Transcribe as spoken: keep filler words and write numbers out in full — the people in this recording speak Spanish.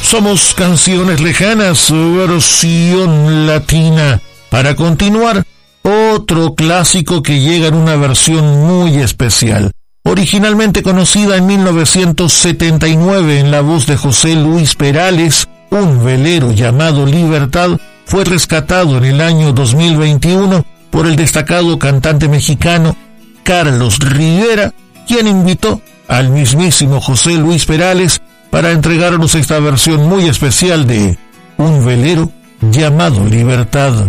Somos Canciones Lejanas, versión latina. Para continuar, otro clásico que llega en una versión muy especial. Originalmente conocida en mil novecientos setenta y nueve en la voz de José Luis Perales, Un velero llamado Libertad fue rescatado en el año dos mil veintiuno por el destacado cantante mexicano Carlos Rivera, quien invitó al mismísimo José Luis Perales para entregarnos esta versión muy especial de Un velero llamado Libertad.